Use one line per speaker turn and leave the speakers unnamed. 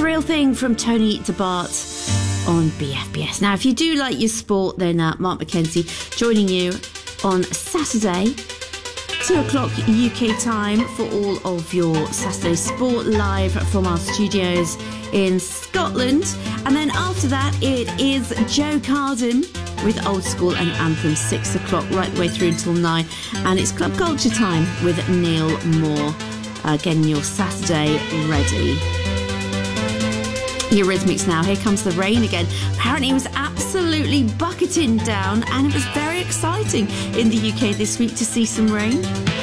The Real Thing from Tony DeBart on BFBS. Now, if you do like your sport, then Mark Mackenzie joining you on Saturday, 2 o'clock UK time, for all of your Saturday sport live from our studios in Scotland. And then after that, it is Joe Carden with Old School and Anthem, 6 o'clock right the way through until 9. And it's Club Culture time with Neil Moore, getting your Saturday ready. Eurythmics now. Here comes the rain again. Apparently it was absolutely bucketing down, and it was very exciting in the UK this week to see some rain.